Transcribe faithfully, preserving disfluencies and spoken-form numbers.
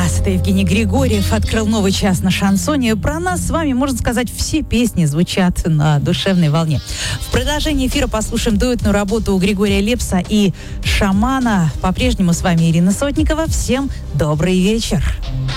Класс! Это Евгений Григорьев открыл новый час на шансоне. Про нас с вами, можно сказать, все песни звучат на душевной волне. В продолжении эфира послушаем дуэтную работу у Григория Лепса и Шамана. По-прежнему с вами Ирина Сотникова. Всем добрый вечер.